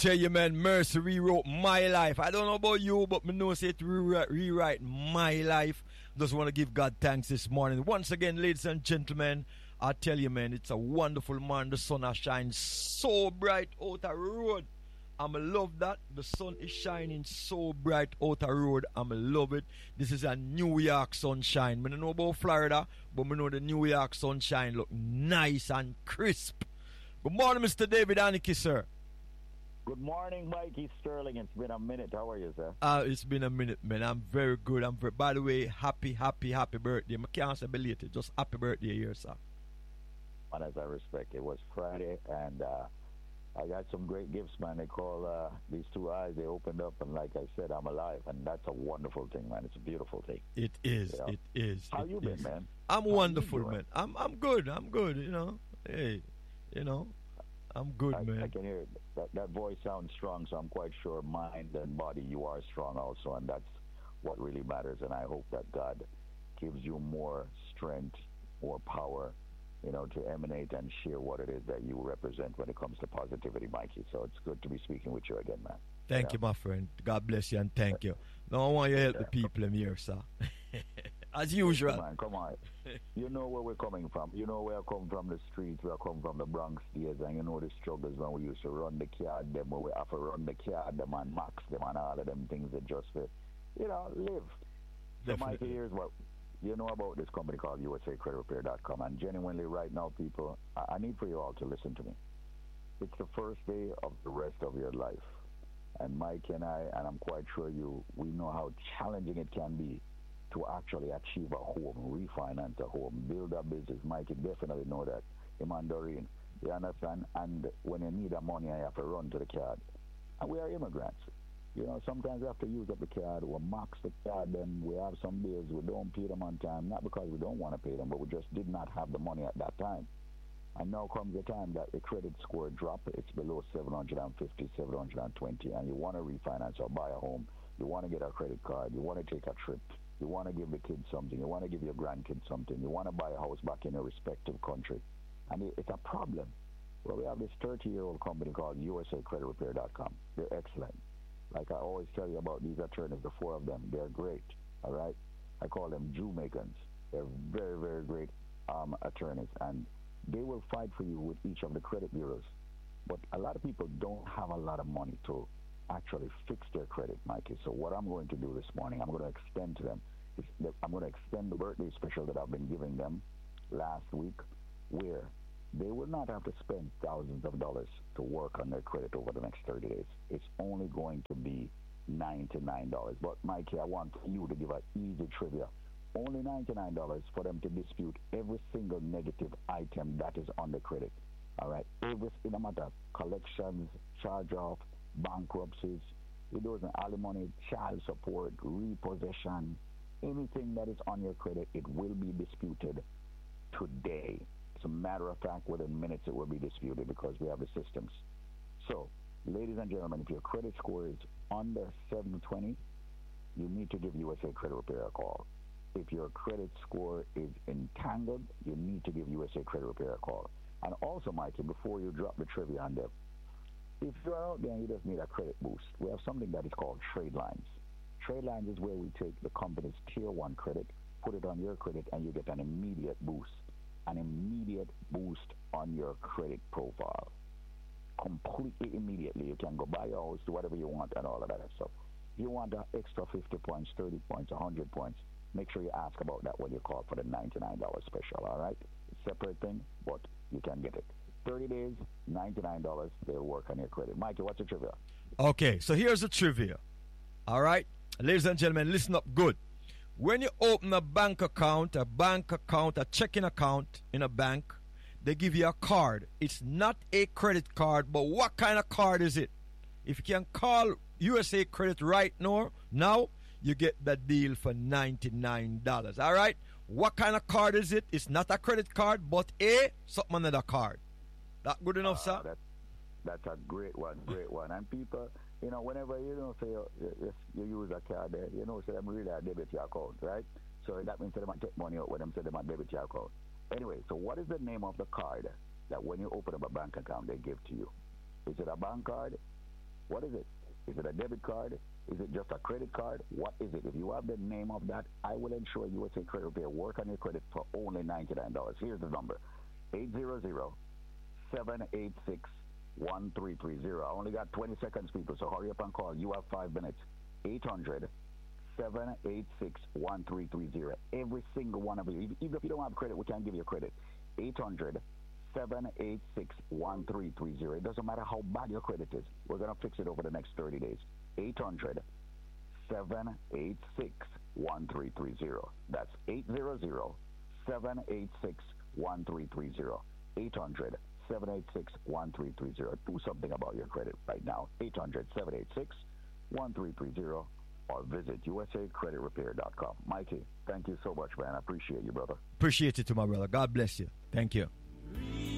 tell you, man, Mercy rewrote my life. I don't know about you, but me know say it rewrite my life. Just want to give God thanks this morning. Once again, ladies and gentlemen, I tell you, man, it's a wonderful morning. The sun has shined so bright out the road. I love that. The sun is shining so bright out the road. I love it. This is a New York sunshine. I don't know about Florida, but I know the New York sunshine look nice and crisp. Good morning, Mr. David Aniki, sir. Good morning, Mikey Sterling. It's been a minute. How are you, sir? It's been a minute, man. I'm very good. By the way, happy birthday. I can't say belated. Just happy birthday here, sir. And as I respect, it was Friday, and I got some great gifts, man. They call these two eyes. They opened up, and like I said, I'm alive, and that's a wonderful thing, man. It's a beautiful thing. It is. You know? It is. How you been, man? I'm wonderful, man. I'm good. I'm good. You know. Hey, you know, I'm good, man. I can hear it. That voice sounds strong, so I'm quite sure mind and body you are strong also, and that's what really matters. And I hope that God gives you more strength, more power, you know, to emanate and share what it is that you represent when it comes to positivity, Mikey. So it's good to be speaking with you again, man. Thank you, my friend. God bless you and thank you. Now I want you to help the people in here, sir. As usual. Come on. You know where we're coming from. You know where I come from, the streets, where I come from, the Bronx days, and you know the struggles when we used to run the card, them, where we have to run the card, them, and max them, and all of them things that just, you know, live. So, Mikey, here's what you know about this company called USACreditRepair.com, and genuinely right now, people, I need for you all to listen to me. It's the first day of the rest of your life. And Mike and I, and I'm quite sure we know how challenging it can be to actually achieve a home, refinance a home, build a business. Mike, you definitely know that. Iman Doreen, you understand? And when you need the money, you have to run to the card. And we are immigrants. You know, sometimes we have to use up the card, we max the card, then we have some bills, we don't pay them on time, not because we don't want to pay them, but we just did not have the money at that time. And now comes the time that the credit score drop, it's below 750, 720, and you want to refinance or buy a home, you want to get a credit card, you want to take a trip, you want to give the kids something, you want to give your grandkids something, you want to buy a house back in your respective country. And it's a problem. Well, we have this 30-year-old company called USACreditRepair.com. They're excellent. Like I always tell you about these attorneys, the four of them, they're great, all right? I call them Jew-makers. They're very, very great attorneys, and they will fight for you with each of the credit bureaus. But a lot of people don't have a lot of money to actually fix their credit, Mikey. So what I'm going to do this morning, I'm going to extend to them. I'm going to extend the birthday special that I've been giving them last week, where they will not have to spend thousands of dollars to work on their credit over the next 30 days. It's only going to be $99. But, Mikey, I want you to give an easy trivia. Only $99 for them to dispute every single negative item that is on the credit. All right? No matter collections, charge-off, bankruptcies, it doesn't alimony, child support, repossession, anything that is on your credit, it will be disputed today. As a matter of fact, within minutes it will be disputed because we have the systems. So, ladies and gentlemen, if your credit score is under 720, you need to give USA Credit Repair a call. If your credit score is entangled, you need to give USA Credit Repair a call. And also, Mikey, before you drop the trivia on them, if you're out there and you just need a credit boost, we have something that is called Trade Lines. Trade Lines is where we take the company's Tier 1 credit, put it on your credit, and you get an immediate boost. An immediate boost on your credit profile. Completely immediately. You can go buy your house, do whatever you want, and all of that stuff. If you want an extra 50 points, 30 points, 100 points, make sure you ask about that when you call for the $99 special, all right? It's a separate thing, but you can get it. 30 days, $99, they'll work on your credit. Mikey, what's the trivia? Okay, so here's the trivia. All right? Ladies and gentlemen, listen up good. When you open a bank account, a checking account in a bank, they give you a card. It's not a credit card, but what kind of card is it? If you can call USA Credit right now, you get that deal for $99. All right? What kind of card is it? It's not a credit card, but something another card. That good enough, sir? That's a great one. And people, you know, whenever say if you use a card there, say I'm really a debit your account, right? So that means they might take money out when them say they might debit your account. Anyway, so what is the name of the card that when you open up a bank account they give to you? Is it a bank card? What is it? Is it a debit card? Is it just a credit card? What is it? If you have the name of that, I will ensure USA Credit Repair work on your credit for only $99. Here's the number. 800-786-1330. I only got 20 seconds, people, so hurry up and call. You have 5 minutes. 800-786-1330. Every single one of you. Even if you don't have credit, we can give you credit. 800-786-1330. It doesn't matter how bad your credit is. We're going to fix it over the next 30 days. 800-786-1330. That's 800-786-1330. 800-786-1330. Do something about your credit right now. 800-786-1330 or visit usacreditrepair.com. Mikey, thank you so much, man. I appreciate you, brother. Appreciate it, to my brother. God bless you. Thank you.